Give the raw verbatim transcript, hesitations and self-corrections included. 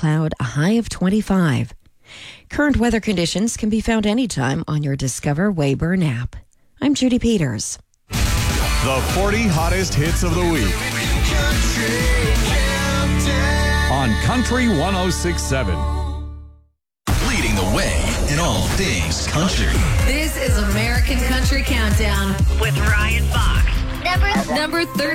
cloud, a high of twenty-five. Current weather conditions can be found anytime on your Discover Wayburn app. I'm Judy Peters. The forty hottest hits of the week on Country one oh six point seven. Leading the way in all things country. This is American Country Countdown with Ryan Fox. Number, number thirty.